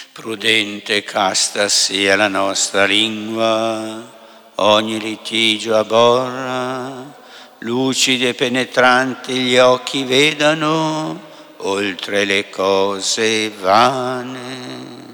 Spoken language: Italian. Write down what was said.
Prudente e casta sia la nostra lingua, ogni litigio aborra, lucidi e penetranti gli occhi vedano, oltre le cose vane.